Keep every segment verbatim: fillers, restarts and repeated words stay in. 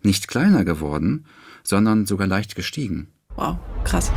nicht kleiner geworden, sondern sogar leicht gestiegen. Wow, krass.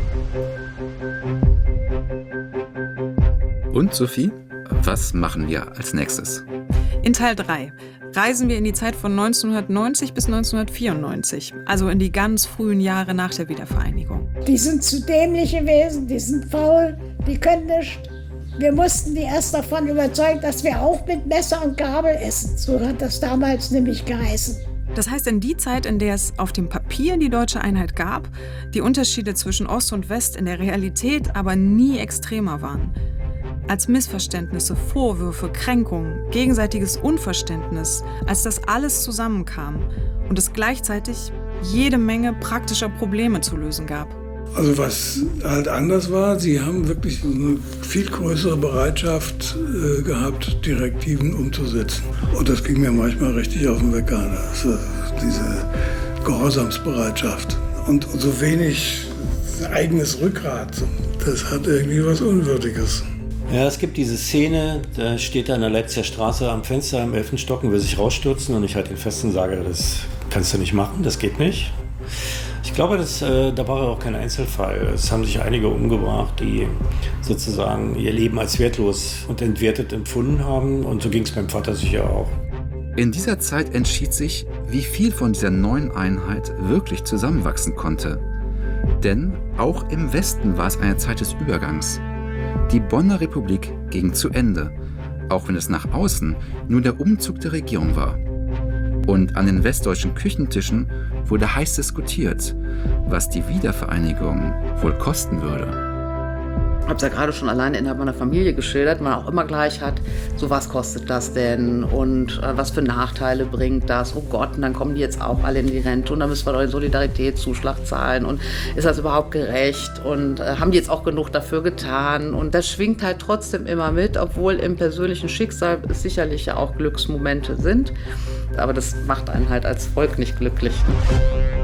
Und Sophie, was machen wir als nächstes? In Teil drei reisen wir in die Zeit von neunzehnhundertneunzig bis neunzehnhundertvierundneunzig, also in die ganz frühen Jahre nach der Wiedervereinigung. Die sind zu dämliche Wesen, die sind faul, die können nicht. Wir mussten die erst davon überzeugen, dass wir auch mit Messer und Gabel essen. So hat das damals nämlich geheißen. Das heißt, in die Zeit, in der es auf dem Papier die deutsche Einheit gab, die Unterschiede zwischen Ost und West in der Realität aber nie extremer waren. Als Missverständnisse, Vorwürfe, Kränkungen, gegenseitiges Unverständnis, als das alles zusammenkam und es gleichzeitig jede Menge praktischer Probleme zu lösen gab. Also was halt anders war, sie haben wirklich eine viel größere Bereitschaft äh, gehabt, Direktiven umzusetzen. Und das ging mir manchmal richtig auf den Wecker, also diese Gehorsamsbereitschaft. Und so wenig eigenes Rückgrat, das hat irgendwie was Unwürdiges. Ja, es gibt diese Szene, da steht er in der Leipziger Straße am Fenster im elften Stock und will sich rausstürzen und ich halte ihn fest und sage, das kannst du nicht machen, das geht nicht. Ich glaube, das, äh, da war er auch kein Einzelfall. Es haben sich einige umgebracht, die sozusagen ihr Leben als wertlos und entwertet empfunden haben und so ging es meinem Vater sicher auch. In dieser Zeit entschied sich, wie viel von dieser neuen Einheit wirklich zusammenwachsen konnte. Denn auch im Westen war es eine Zeit des Übergangs. Die Bonner Republik ging zu Ende, auch wenn es nach außen nur der Umzug der Regierung war. Und an den westdeutschen Küchentischen wurde heiß diskutiert, was die Wiedervereinigung wohl kosten würde. Ich habe es ja gerade schon alleine innerhalb meiner Familie geschildert, man auch immer gleich hat, so was kostet das denn und äh, was für Nachteile bringt das, oh Gott, und dann kommen die jetzt auch alle in die Rente und dann müssen wir doch den Solidaritätszuschlag zahlen und ist das überhaupt gerecht und äh, haben die jetzt auch genug dafür getan und das schwingt halt trotzdem immer mit, obwohl im persönlichen Schicksal es sicherlich ja auch Glücksmomente sind, aber das macht einen halt als Volk nicht glücklich.